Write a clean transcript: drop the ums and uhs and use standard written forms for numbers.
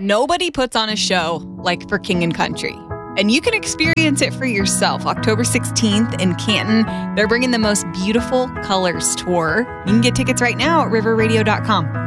Nobody puts on a show like For King and Country. And you can experience it for yourself. October 16th in Canton. They're bringing the Most Beautiful Colors tour. You can get tickets right now at riverradio.com.